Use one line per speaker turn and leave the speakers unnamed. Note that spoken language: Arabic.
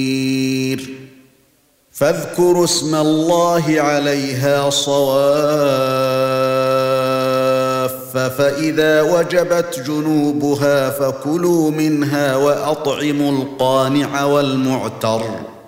فاذكروا اسم الله عليها صواف فإذا وجبت جنوبها فكلوا منها وأطعموا القانع والمعتر